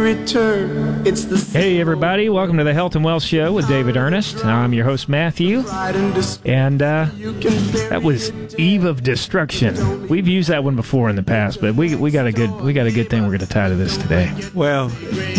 return. It's the Hey, everybody. Welcome to the Health and Wealth Show with David Ernest. I'm your host, Matthew. And that was Eve of Destruction. We've used that one before in the past, but we got a good thing we're going to tie to this today. Well,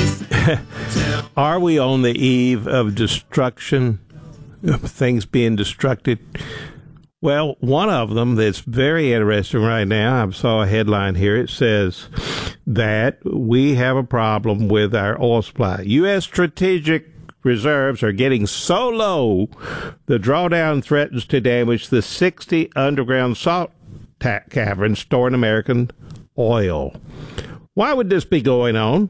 are we on the eve of destruction, of things being destructed? Well, one of them that's very interesting right now, I saw a headline here. It says that we have a problem with our oil supply. U.S. strategic reserves are getting so low, the drawdown threatens to damage the 60 underground salt caverns storing American oil. Why would this be going on?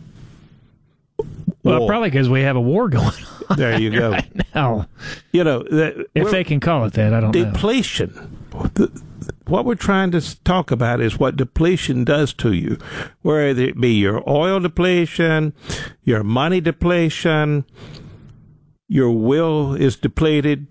Well, probably because we have a war going on. There you go. Right now. You know, if they can call it that, I don't know. Depletion. What we're trying to talk about is what depletion does to you, whether it be your oil depletion, your money depletion, your will is depleted.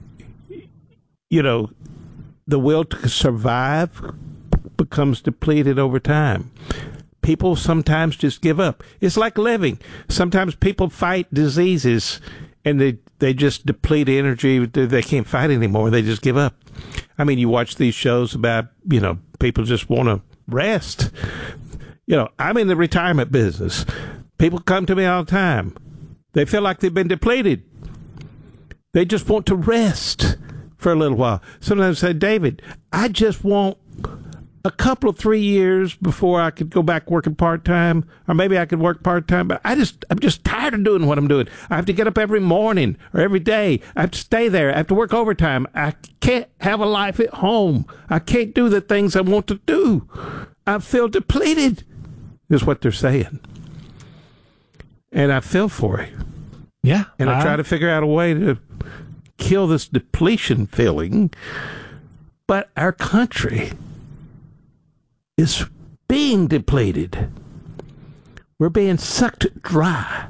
You know, the will to survive becomes depleted over time. People sometimes just give up. It's like living. Sometimes people fight diseases and they just deplete energy. They can't fight anymore. They just give up. I mean, you watch these shows about, people just want to rest. I'm in the retirement business. People come to me all the time. They feel like they've been depleted. They just want to rest for a little while. Sometimes I say, David, I just want a couple of 3 years before I could go back working part-time, or maybe I could work part-time, but I'm just tired of doing what I'm doing. I have to get up every morning or every day. I have to stay there. I have to work overtime. I can't have a life at home. I can't do the things I want to do. I feel depleted, is what they're saying. And I feel for it. Yeah. And I try to figure out a way to kill this depletion feeling. But our country is being depleted. We're being sucked dry.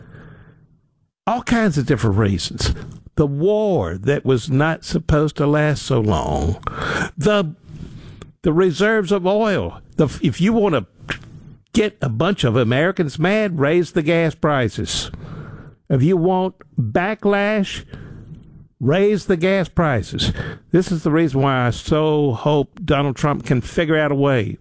All kinds of different reasons. The war that was not supposed to last so long. The reserves of oil. If you want to get a bunch of Americans mad, raise the gas prices. If you want backlash, raise the gas prices. This is the reason why I so hope Donald Trump can figure out a way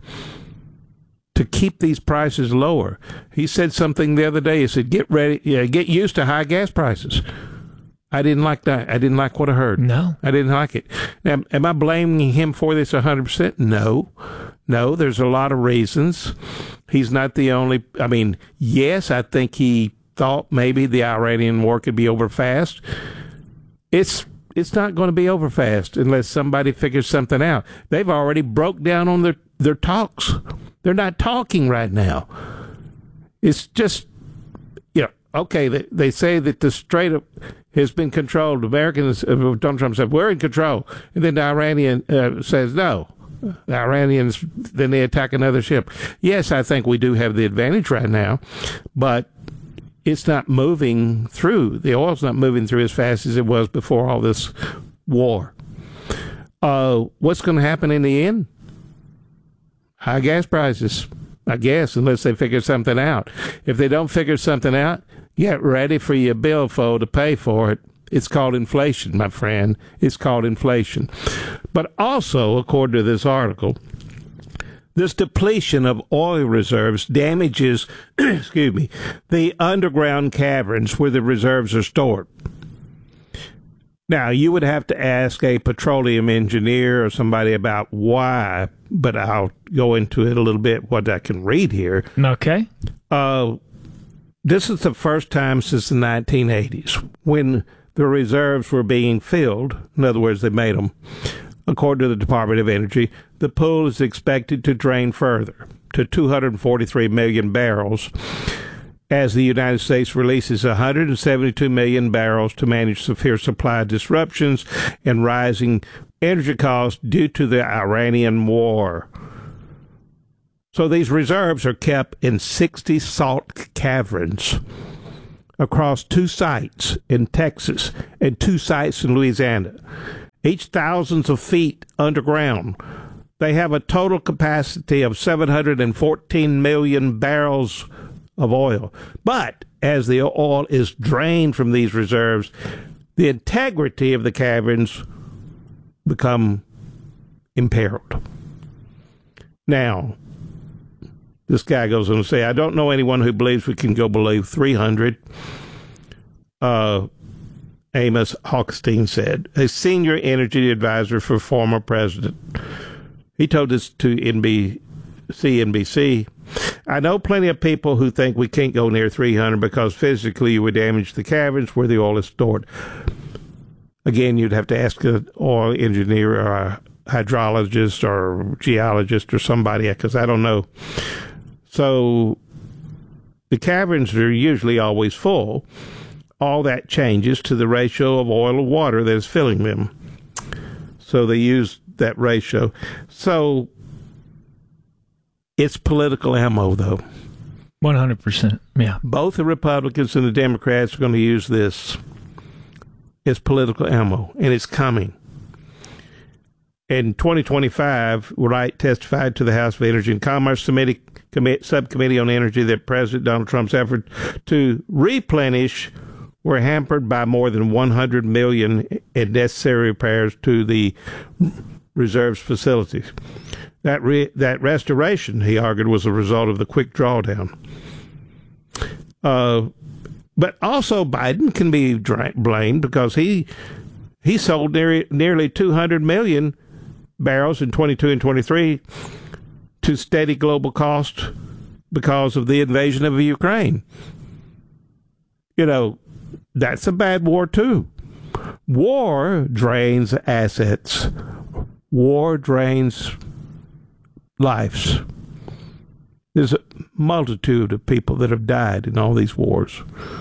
to keep these prices lower. He said something the other day. He said, get used to high gas prices. I didn't like that. I didn't like what I heard. No. I didn't like it. Now, am I blaming him for this 100%? No. No, there's a lot of reasons. He's not the only. I mean, yes, I think he thought maybe the Iranian war could be over fast. It's not going to be over fast unless somebody figures something out. They've already broke down on their talks. They're not talking right now. It's just, okay, they say that the Strait has been controlled. Americans, Donald Trump said, we're in control. And then the Iranian says, no. The Iranians, then they attack another ship. Yes, I think we do have the advantage right now, but it's not moving through. The oil's not moving through as fast as it was before all this war. What's going to happen in the end? High gas prices, I guess, unless they figure something out. If they don't figure something out, get ready for your billfold to pay for it. It's called inflation, my friend. It's called inflation. But also, according to this article, this depletion of oil reserves damages, the underground caverns where the reserves are stored. Now, you would have to ask a petroleum engineer or somebody about why, but I'll go into it a little bit, what I can read here. Okay. This is the first time since the 1980s when the reserves were being filled. In other words, they made them. According to the Department of Energy, the pool is expected to drain further to 243 million barrels as the United States releases 172 million barrels to manage severe supply disruptions and rising energy costs due to the Iranian war. So these reserves are kept in 60 salt caverns across 2 sites in Texas and 2 sites in Louisiana, each thousands of feet underground. They have a total capacity of 714 million barrels of oil. But as the oil is drained from these reserves, the integrity of the caverns become imperiled. Now, this guy goes on to say, I don't know anyone who believes we can go below 300. Amos Hochstein said, a senior energy advisor for former president. He told this to CNBC. I know plenty of people who think we can't go near 300 because physically you would damage the caverns where the oil is stored. Again, you'd have to ask an oil engineer or a hydrologist or geologist or somebody, because I don't know. So the caverns are usually always full. All that changes to the ratio of oil to water that is filling them. So they use that ratio. So it's political ammo, though. 100%. Yeah. Both the Republicans and the Democrats are going to use this as political ammo, and it's coming. In 2025, Wright testified to the House of Energy and Commerce Subcommittee on Energy that President Donald Trump's effort to replenish were hampered by more than $100 million in necessary repairs to the reserves facilities. That restoration, he argued, was a result of the quick drawdown. But also Biden can be blamed because he sold nearly 200 million barrels in 22 and 23 to steady global cost because of the invasion of Ukraine. You know, that's a bad war, too. War drains assets. War drains lives. There's a multitude of people that have died in all these wars.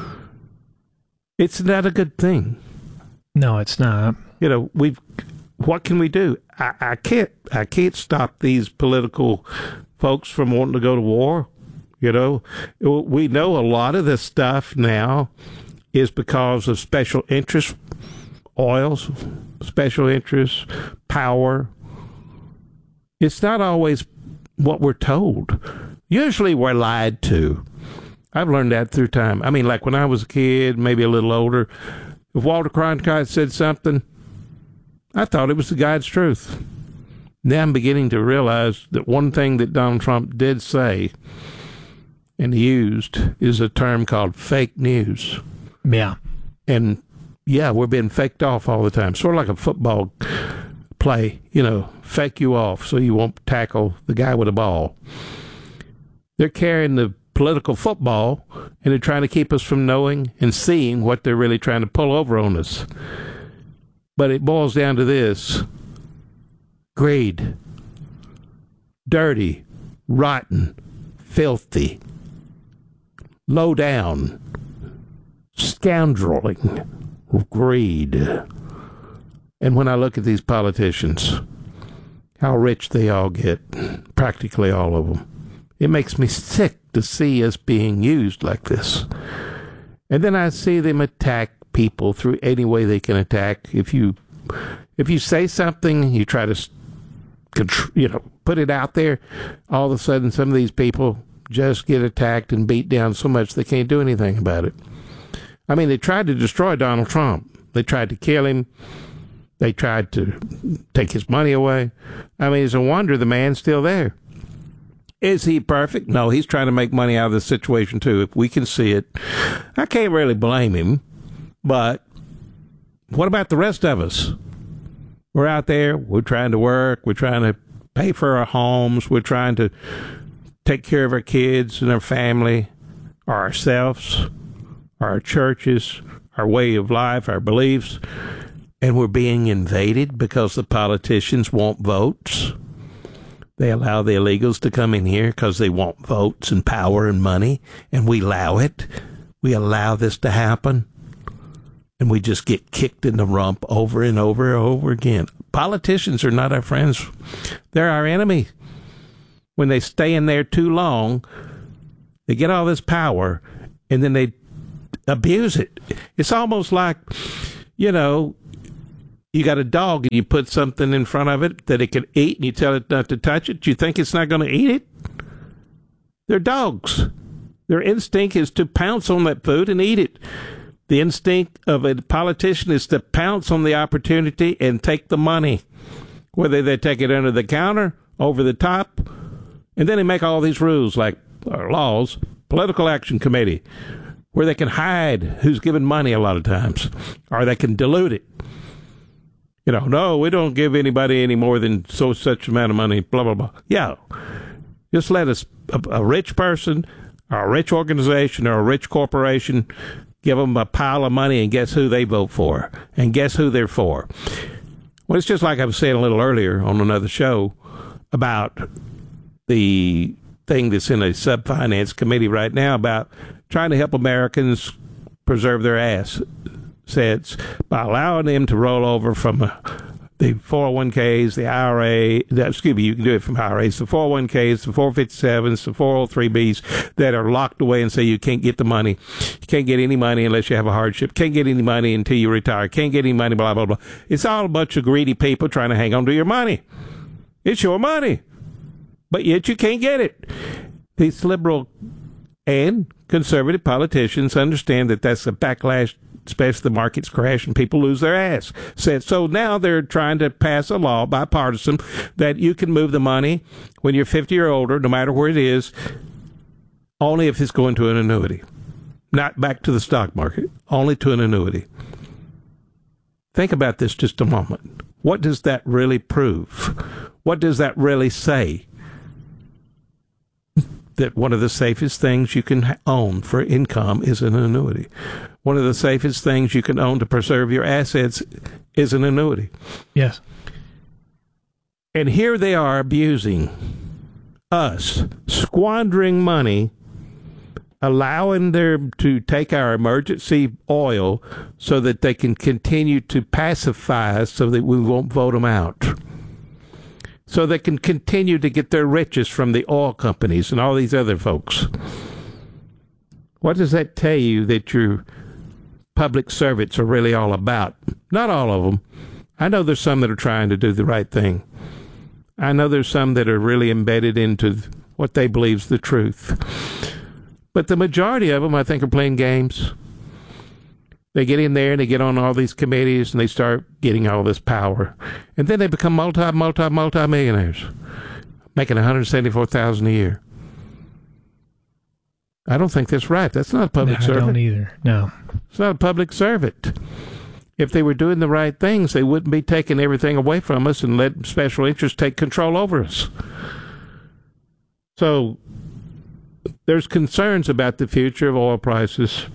It's not a good thing. No, it's not. You know, what can we do? I can't stop these political folks from wanting to go to war. You know, we know a lot of this stuff now is because of special interest, oils, special interests, power. It's not always what we're told. Usually we're lied to. I've learned that through time. I mean, like when I was a kid, maybe a little older, if Walter Cronkite said something, I thought it was the God's truth. Now I'm beginning to realize that one thing that Donald Trump did say and used is a term called fake news. Yeah. And, yeah, we're being faked off all the time. Sort of like a football play, you know, fake you off so you won't tackle the guy with a ball. They're carrying the political football, and they're trying to keep us from knowing and seeing what they're really trying to pull over on us. But it boils down to this: greed, dirty, rotten, filthy, low down, scoundreling greed. And when I look at these politicians, how rich they all get, practically all of them, it makes me sick to see us being used like this. And then I see them attack people through any way they can attack. If you say something, you try to, put it out there, all of a sudden some of these people just get attacked and beat down so much they can't do anything about it. I mean, they tried to destroy Donald Trump. They tried to kill him. They tried to take his money away. I mean, it's a wonder the man's still there. Is he perfect? No, he's trying to make money out of this situation, too, if we can see it. I can't really blame him, but what about the rest of us? We're out there, we're trying to work, we're trying to pay for our homes, we're trying to take care of our kids and our family, or ourselves, our churches, our way of life, our beliefs, and we're being invaded because the politicians want votes. They allow the illegals to come in here because they want votes and power and money, and we allow it. We allow this to happen, and we just get kicked in the rump over and over and over again. Politicians are not our friends. They're our enemy. When they stay in there too long, they get all this power, and then they abuse it. It's almost like, you got a dog and you put something in front of it that it can eat and you tell it not to touch it. Do you think it's not going to eat it? They're dogs. Their instinct is to pounce on that food and eat it. The instinct of a politician is to pounce on the opportunity and take the money, whether they take it under the counter, over the top, and then they make all these rules like laws, political action committee, where they can hide who's giving money a lot of times, or they can dilute it. No, we don't give anybody any more than such amount of money, blah, blah, blah. Yeah, just let a rich person or a rich organization or a rich corporation give them a pile of money, and guess who they vote for, and guess who they're for. Well, it's just like I was saying a little earlier on another show about the thing that's in a sub-finance committee right now about trying to help Americans preserve their assets by allowing them to roll over from the 401ks, the IRA, you can do it from IRAs, the 401ks, the 457s, the 403bs that are locked away and say you can't get the money. You can't get any money unless you have a hardship. Can't get any money until you retire. Can't get any money, blah, blah, blah. It's all a bunch of greedy people trying to hang on to your money. It's your money, but yet you can't get it. These liberal and conservative politicians understand that that's a backlash, especially the markets crash and people lose their ass. So now they're trying to pass a law, bipartisan, that you can move the money when you're 50 or older, no matter where it is, only if it's going to an annuity. Not back to the stock market, only to an annuity. Think about this just a moment. What does that really prove? What does that really say? That one of the safest things you can own for income is an annuity. One of the safest things you can own to preserve your assets is an annuity. Yes. And here they are abusing us, squandering money, allowing them to take our emergency oil so that they can continue to pacify us so that we won't vote them out. So they can continue to get their riches from the oil companies and all these other folks. What does that tell you that your public servants are really all about? Not all of them. I know there's some that are trying to do the right thing. I know there's some that are really embedded into what they believe is the truth. But the majority of them, I think, are playing games. They get in there and they get on all these committees and they start getting all this power. And then they become multi-millionaires, making $174,000 a year. I don't think that's right. That's not a public servant. I don't either. No. It's not a public servant. If they were doing the right things, they wouldn't be taking everything away from us and letting special interests take control over us. So there's concerns about the future of oil prices.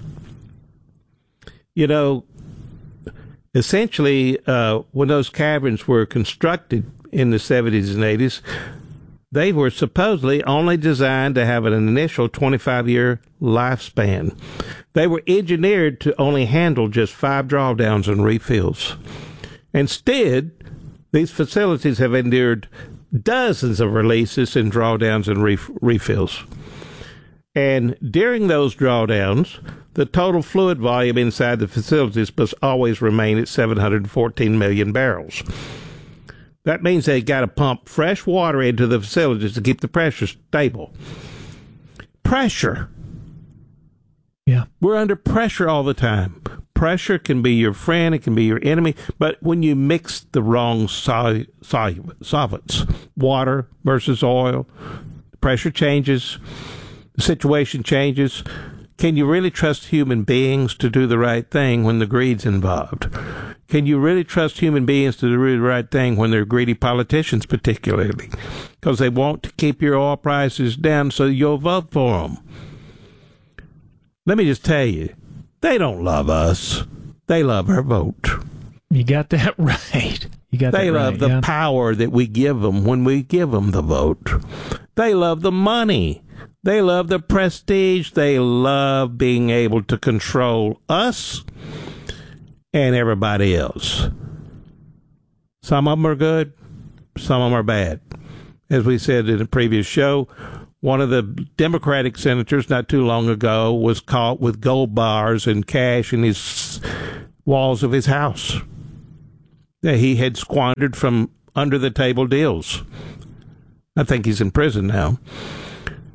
Essentially, when those caverns were constructed in the 70s and 80s, they were supposedly only designed to have an initial 25-year lifespan. They were engineered to only handle just 5 drawdowns and refills. Instead, these facilities have endured dozens of releases and drawdowns and refills. And during those drawdowns, the total fluid volume inside the facilities must always remain at 714 million barrels. That means they got to pump fresh water into the facilities to keep the pressure stable. Pressure. Yeah. We're under pressure all the time. Pressure can be your friend, it can be your enemy, but when you mix the wrong solvents, water versus oil, pressure changes, the situation changes. Can you really trust human beings to do the right thing when the greed's involved? Can you really trust human beings to do the right thing when they're greedy politicians, particularly? Because they want to keep your oil prices down so you'll vote for them. Let me just tell you, they don't love us. They love our vote. You got that right. They love the power that we give them when we give them the vote. They love the money. They love the prestige. They love being able to control us and everybody else. Some of them are good. Some of them are bad. As we said in a previous show, one of the Democratic senators not too long ago was caught with gold bars and cash in his walls of his house that he had squandered from under-the-table deals. I think he's in prison now.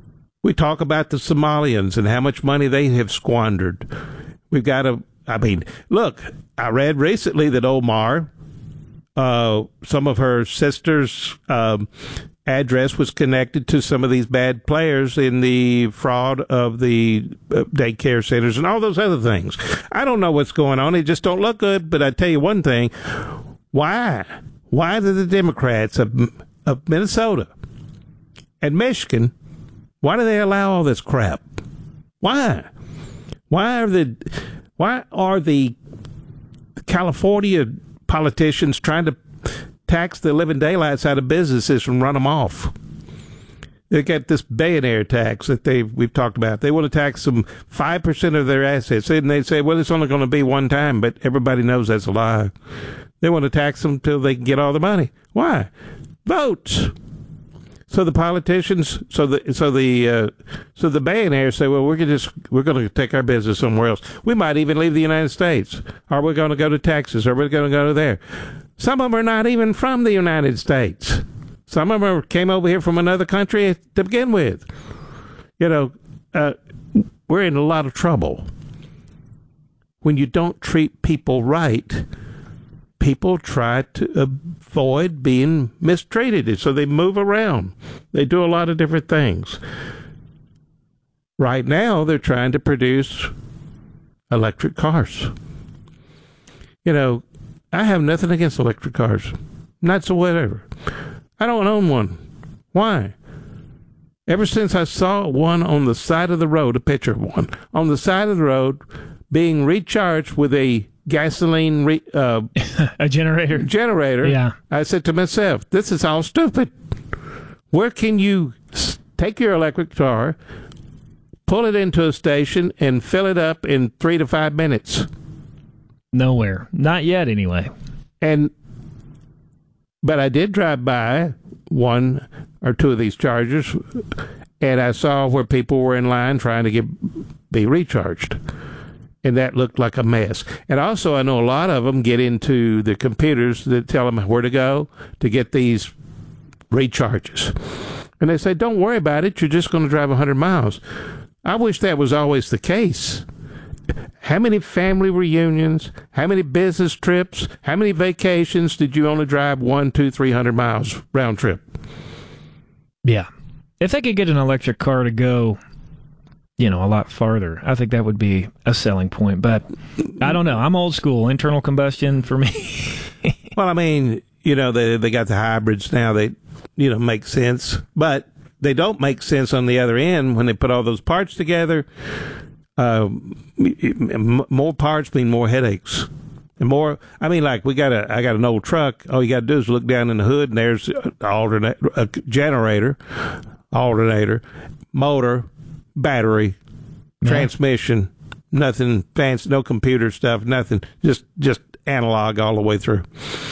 We talk about the Somalians and how much money they have squandered. We've got to, look, I read recently that Omar, some of her sister's address was connected to some of these bad players in the fraud of the daycare centers and all those other things. I don't know what's going on. It just don't look good. But I tell you one thing. Why? Why do the Democrats of Minnesota and Michigan, why do they allow all this crap? Why? Why are the California politicians trying to tax the living daylights out of businesses and run them off? They got this billionaire tax that we've talked about. They want to tax them 5% of their assets, and they say, well, it's only going to be one time, but everybody knows that's a lie. They want to tax them till they can get all the money. Why? Votes. So the politicians, so the billionaires say, well, we're going to take our business somewhere else. We might even leave the United States, or we're going to go to Texas, or we're going to go there. Some of them are not even from the United States. Some of them came over here from another country to begin with. We're in a lot of trouble. When you don't treat people right, people try to avoid being mistreated, so they move around. They do a lot of different things. Right now, they're trying to produce electric cars. I have nothing against electric cars. Not so whatever. I don't own one. Why? Ever since I saw one on the side of the road, a picture of one, on the side of the road being recharged with a gasoline a generator. Yeah. I said to myself, this is all stupid. Where can you take your electric car, pull it into a station, and fill it up in 3 to 5 minutes? Nowhere. Not yet, anyway. But I did drive by one or two of these chargers, and I saw where people were in line trying to be recharged. And that looked like a mess. And also, I know a lot of them get into the computers that tell them where to go to get these recharges. And they say, don't worry about it. You're just going to drive 100 miles. I wish that was always the case. How many family reunions, how many business trips, how many vacations did you only drive 100, 200, 300 miles round trip? Yeah. If they could get an electric car to go, a lot farther, I think that would be a selling point. But I don't know. I'm old school. Internal combustion for me. Well, they got the hybrids now. They, make sense. But they don't make sense on the other end when they put all those parts together. More parts mean more headaches. And more, I got an old truck. All you got to do is look down in the hood, and there's a generator, alternator, motor, battery, transmission, nothing fancy, no computer stuff, nothing, just analog all the way through.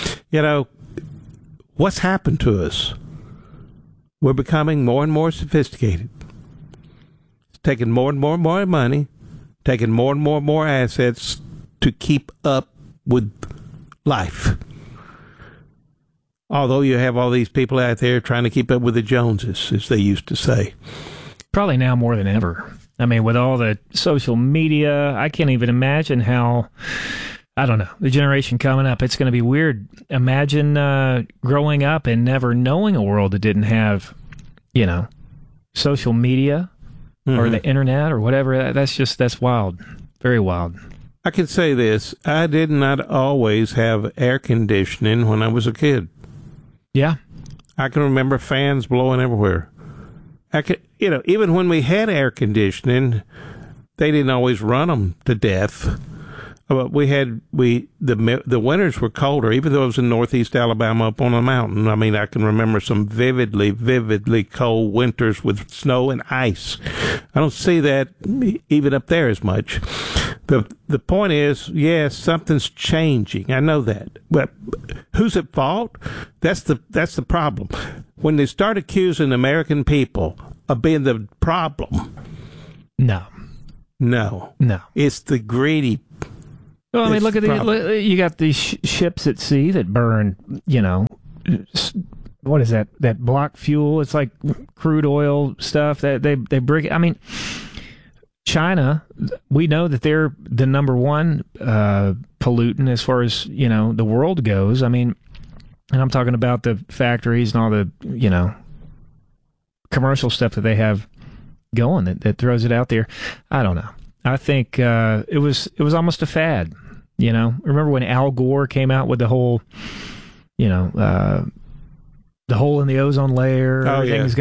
What's happened to us? We're becoming more and more sophisticated. It's taking more and more money, taking more and more assets to keep up with life. Although you have all these people out there trying to keep up with the Joneses, as they used to say. Probably now more than ever. With all the social media, I can't even imagine how, I don't know, the generation coming up, it's going to be weird. Imagine growing up and never knowing a world that didn't have, social media or the internet or whatever. That's wild. Very wild. I can say this. I did not always have air conditioning when I was a kid. Yeah. I can remember fans blowing everywhere. Even when we had air conditioning, they didn't always run them to death. But the winters were colder, even though it was in northeast Alabama up on a mountain. I can remember some vividly cold winters with snow and ice. I don't see that even up there as much. The point is, yes, something's changing. I know that. But who's at fault? That's the problem. When they start accusing the American people of being the problem. No. It's the greedy. Well, look at you got these ships at sea that burn, what is that block fuel? It's like crude oil stuff that they bring. I mean, China, we know that they're the number one pollutant as far as, the world goes. I mean, and I'm talking about the factories and all the, commercial stuff that they have going that throws it out there. I don't know. I think it was almost a fad. Remember when Al Gore came out with the whole, the hole in the ozone layer? Oh, yeah.